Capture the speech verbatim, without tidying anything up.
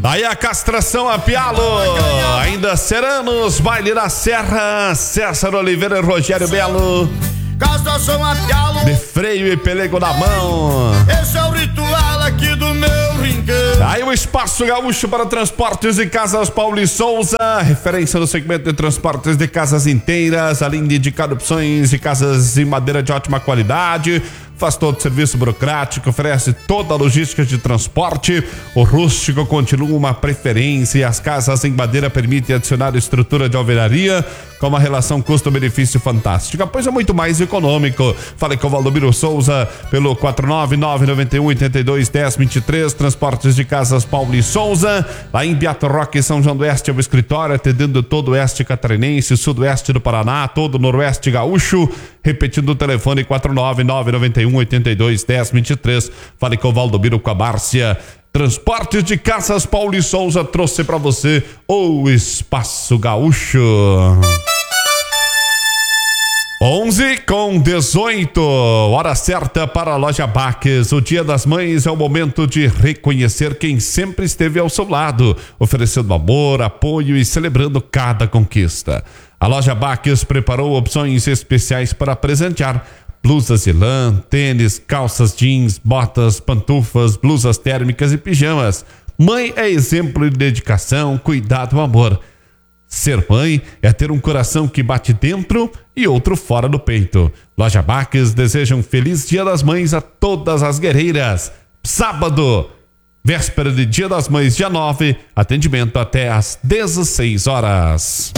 Aí a castração a pialo, ainda Seranos, baile da Serra, César Oliveira e Rogério Belo. Castração a pialo, de freio e pelego na mão. Esse é o ritual aqui do meu rincão. Aí o Espaço Gaúcho para transportes de casas Paulo e Souza, referência no segmento de transportes de casas inteiras, além de indicar opções de casas em madeira de ótima qualidade. Faz todo o serviço burocrático, oferece toda a logística de transporte. O rústico continua uma preferência e as casas em madeira permitem adicionar estrutura de alvenaria com uma relação custo-benefício fantástica, pois é muito mais econômico. Fale com o Valdomiro Souza pelo quatro nove nove nove um oito dois um zero dois três, transportes de casas Paulo e Souza. Lá em Beato Roque, São João do Oeste, é o escritório atendendo todo o oeste catarinense, sudoeste do Paraná, todo o noroeste gaúcho. Repetindo o telefone quatro nove nove nove um oito dois um zero dois três. Fale com o Valdomiro, com a Márcia. Transportes de casas Paulo e Souza trouxe para você o Espaço Gaúcho. onze com dezoito, hora certa para a Loja Baques. O Dia das Mães é o momento de reconhecer quem sempre esteve ao seu lado, oferecendo amor, apoio e celebrando cada conquista. A Loja Baques preparou opções especiais para presentear: blusas de lã, tênis, calças jeans, botas, pantufas, blusas térmicas e pijamas. Mãe é exemplo de dedicação, cuidado e amor. Ser mãe é ter um coração que bate dentro e outro fora do peito. Loja Baques deseja um feliz Dia das Mães a todas as guerreiras. Sábado, véspera de Dia das Mães, dia nove, atendimento até às dezesseis horas.